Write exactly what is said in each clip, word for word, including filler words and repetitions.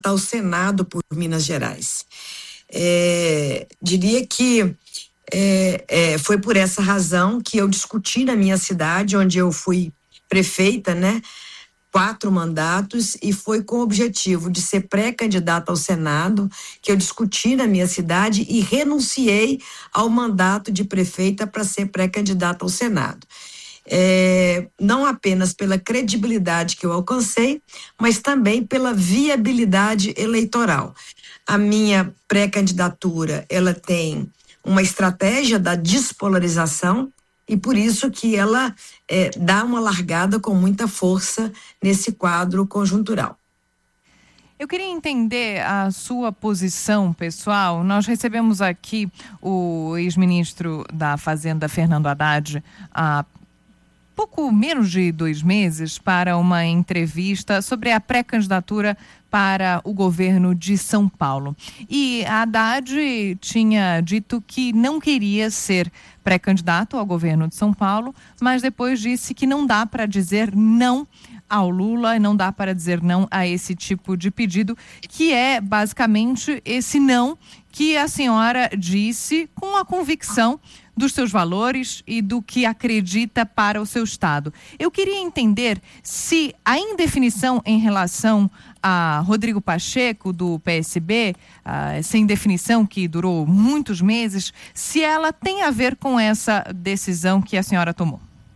ao Senado por Minas Gerais. É, diria que é, é, foi por essa razão que eu discuti na minha cidade, onde eu fui prefeita, né, quatro mandatos, e foi com o objetivo de ser pré-candidata ao Senado que eu discuti na minha cidade e renunciei ao mandato de prefeita para ser pré-candidata ao Senado. É, não apenas pela credibilidade que eu alcancei, mas também pela viabilidade eleitoral. A minha pré-candidatura, ela tem uma estratégia da despolarização e por isso que ela é, dá uma largada com muita força nesse quadro conjuntural. Eu queria entender a sua posição pessoal. Nós recebemos aqui o ex-ministro da Fazenda, Fernando Haddad, há pouco menos de dois meses, para uma entrevista sobre a pré-candidatura para o governo de São Paulo. E a Haddad tinha dito que não queria ser pré-candidato ao governo de São Paulo, mas depois disse que não dá para dizer não ao Lula e não dá para dizer não a esse tipo de pedido, que é basicamente esse não que a senhora disse com a convicção dos seus valores e do que acredita para o seu Estado. Eu queria entender se a indefinição em relação a Rodrigo Pacheco, do P S B, uh, essa indefinição que durou muitos meses, se ela tem a ver com essa decisão que a senhora tomou.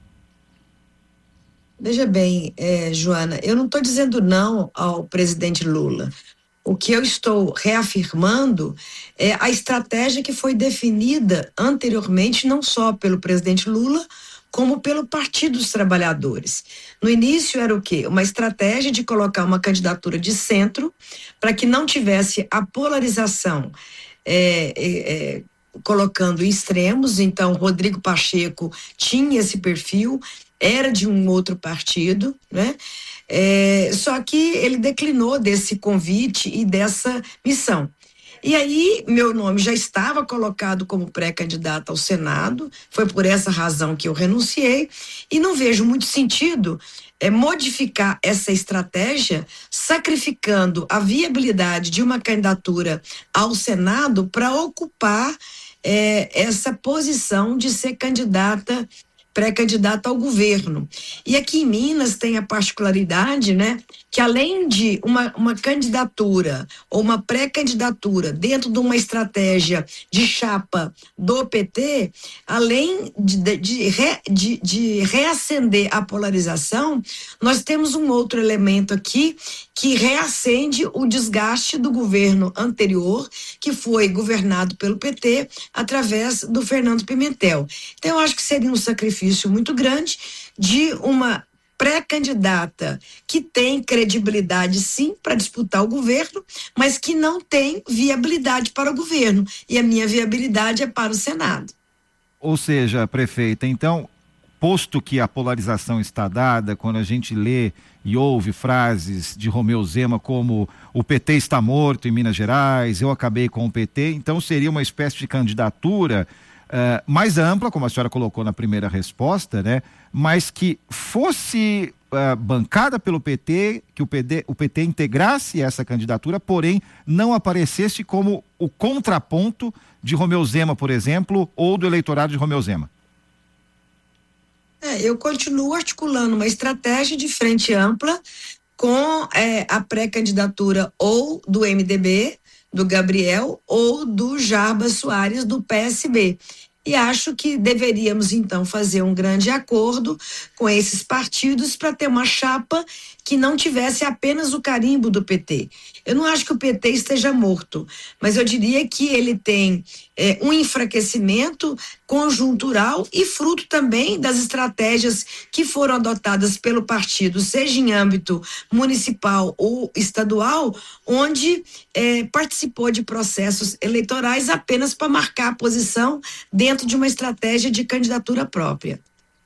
Veja bem, é, Joana, eu não estou dizendo não ao presidente Lula. O que eu estou reafirmando é a estratégia que foi definida anteriormente, não só pelo presidente Lula, como pelo Partido dos Trabalhadores. No início era o quê? Uma estratégia de colocar uma candidatura de centro para que não tivesse a polarização é, é, colocando extremos. Então, Rodrigo Pacheco tinha esse perfil, era de um outro partido, né? É, só que ele declinou desse convite e dessa missão. E aí, meu nome já estava colocado como pré-candidato ao Senado, foi por essa razão que eu renunciei, e não vejo muito sentido é, modificar essa estratégia, sacrificando a viabilidade de uma candidatura ao Senado para ocupar é, essa posição de ser candidata pré-candidata ao governo. E aqui em Minas tem a particularidade, né, que além de uma, uma candidatura ou uma pré-candidatura dentro de uma estratégia de chapa do P T, além de, de, de, re, de, de reacender a polarização, nós temos um outro elemento aqui que reacende o desgaste do governo anterior, que foi governado pelo P T através do Fernando Pimentel. Então eu acho que seria um sacrifício muito grande de uma pré-candidata que tem credibilidade sim para disputar o governo, mas que não tem viabilidade para o governo, e a minha viabilidade é para o Senado. Ou seja, prefeita, então, posto que a polarização está dada, quando a gente lê e ouve frases de Romeu Zema como o P T está morto em Minas Gerais, eu acabei com o P T, então seria uma espécie de candidatura Uh, mais ampla, como a senhora colocou na primeira resposta, né? Mas que fosse uh, bancada pelo P T, que o P T, o P T integrasse essa candidatura, porém não aparecesse como o contraponto de Romeu Zema, por exemplo, ou do eleitorado de Romeu Zema. É, eu continuo articulando uma estratégia de frente ampla com é, a pré-candidatura ou do M D B, do Gabriel, ou do Jarbas Soares, do P S B. E acho que deveríamos, então, fazer um grande acordo com esses partidos para ter uma chapa que não tivesse apenas o carimbo do P T. Eu não acho que o P T esteja morto, mas eu diria que ele tem é, um enfraquecimento conjuntural e fruto também das estratégias que foram adotadas pelo partido, seja em âmbito municipal ou estadual, onde é, participou de processos eleitorais apenas para marcar a posição dentro de uma estratégia de candidatura própria.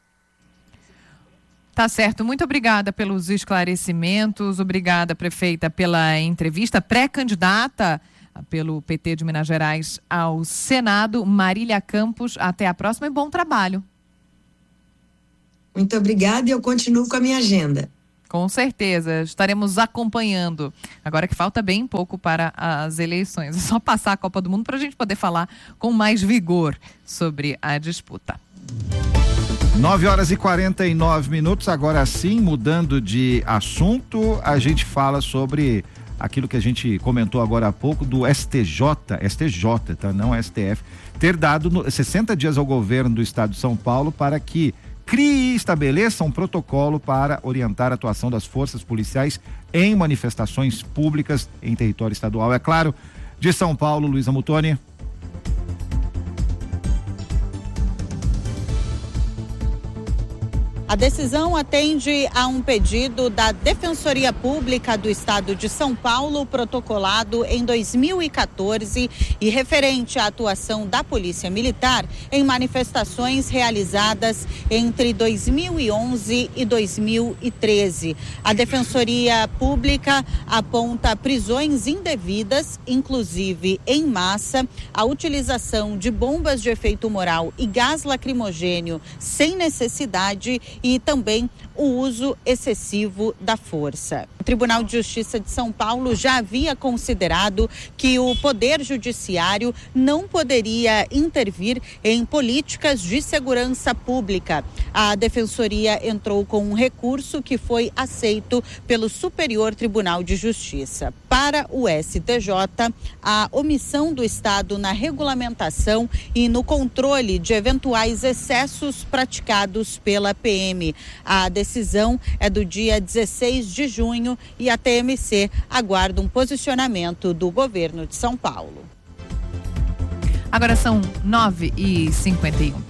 Tá certo, muito obrigada pelos esclarecimentos, obrigada, prefeita, pela entrevista. Pré-candidata pelo P T de Minas Gerais ao Senado, Marília Campos, até a próxima e bom trabalho. Muito obrigada e eu continuo com a minha agenda. Com certeza, estaremos acompanhando. Agora que falta bem pouco para as eleições. É só passar a Copa do Mundo para a gente poder falar com mais vigor sobre a disputa. nove horas e quarenta e nove minutos, agora sim, mudando de assunto, a gente fala sobre aquilo que a gente comentou agora há pouco do S T J, S T J, tá? Não S T F, ter dado sessenta dias ao governo do estado de São Paulo para que crie e estabeleça um protocolo para orientar a atuação das forças policiais em manifestações públicas em território estadual. É claro, de São Paulo, Luísa Mutoni. A decisão atende a um pedido da Defensoria Pública do Estado de São Paulo, protocolado em dois mil e quatorze e referente à atuação da Polícia Militar em manifestações realizadas entre dois mil e onze e dois mil e treze. A Defensoria Pública aponta prisões indevidas, inclusive em massa, a utilização de bombas de efeito moral e gás lacrimogênio sem necessidade e também o uso excessivo da força. O Tribunal de Justiça de São Paulo já havia considerado que o Poder Judiciário não poderia intervir em políticas de segurança pública. A Defensoria entrou com um recurso que foi aceito pelo Superior Tribunal de Justiça. Para o S T J, a omissão do Estado na regulamentação e no controle de eventuais excessos praticados pela P M. A decisão é do dia dezesseis de junho e a T M C aguarda um posicionamento do governo de São Paulo. Agora são nove e cinquenta e um.